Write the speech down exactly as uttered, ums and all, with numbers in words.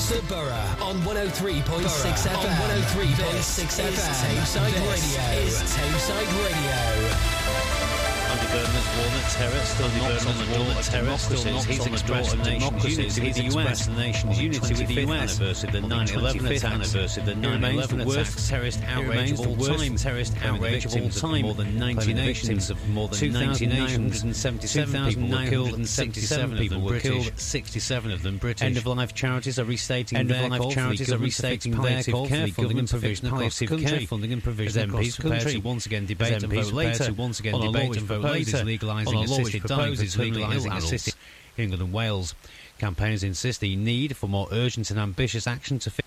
across the borough on one oh three point six F M. On one oh three point six F M. Tameside Radio. Is Tameside Radio. Andy Burnham's Walnut Terrace still knocks on the door of democracies. He's expressed the nation's unity with the U S. The nation's unity with the U S. Anniversary of the nine eleven anniversary of the nine eleven attacks. Worst terrorist outrage of all time. Terrorist outrage of all time. More than ninety nations of more than ninety nations. seventy-seven people were killed and seventy-seven people were killed. sixty-seven of them British. End of life charities are restating their call. Charities are restating their call for government provision across the country. Funding and provision across the country. Once again debate and vote later. Once again debate and vote later. Legalising assisted dying, legalising assisted England and Wales. Campaigners insist the need for more urgent and ambitious action to fix